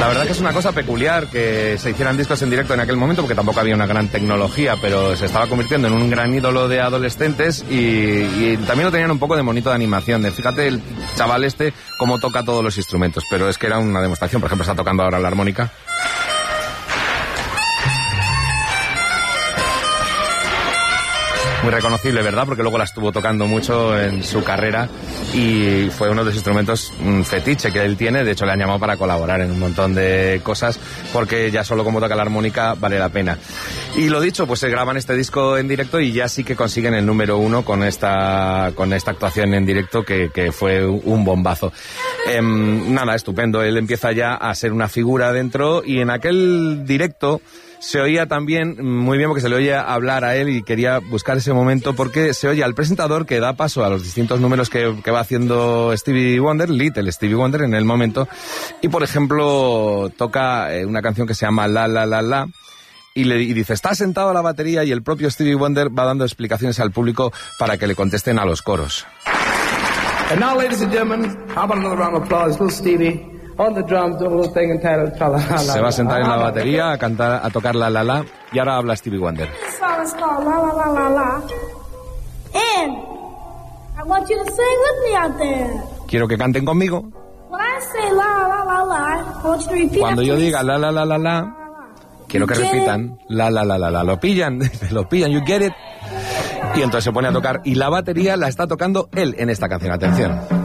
La verdad que es una cosa peculiar que se hicieran discos en directo en aquel momento, porque tampoco había una gran tecnología, pero se estaba convirtiendo en un gran ídolo de adolescentes y también lo tenían un poco de monito de animación, de fíjate el chaval cómo toca todos los instrumentos, pero es que era una demostración. Por ejemplo, está tocando ahora la armónica. Muy reconocible, ¿verdad? Porque luego la estuvo tocando mucho en su carrera y fue uno de los instrumentos fetiche que él tiene. De hecho, le han llamado para colaborar en un montón de cosas porque ya solo como toca la armónica vale la pena. Y lo dicho, pues se graban este disco en directo y ya sí que consiguen el número 1 con esta actuación en directo que fue un bombazo. Nada, estupendo. Él empieza ya a ser una figura dentro y en aquel directo se oía también muy bien, porque se le oía hablar a él y quería buscar ese momento porque se oye al presentador que da paso a los distintos números que va haciendo Stevie Wonder, Little Stevie Wonder en el momento, y por ejemplo toca una canción que se llama La La La La y dice, está sentado a la batería y el propio Stevie Wonder va dando explicaciones al público para que le contesten a los coros. And now, ladies and gentlemen, how about another round of applause for Stevie? On the drums, doing a little thing entitled La La La. Se va a sentar en la batería a cantar, a tocar La La La, y ahora habla Stevie Wonder. This song is called La La La La La, and I want you to sing with me out there. Quiero que canten conmigo. When I say La La La La, I want you to repeat. Cuando yo diga La La La La La, quiero que repitan La La La La La. Lo pillan, you get it. Y entonces se pone a tocar y la batería la está tocando él en esta canción. Atención.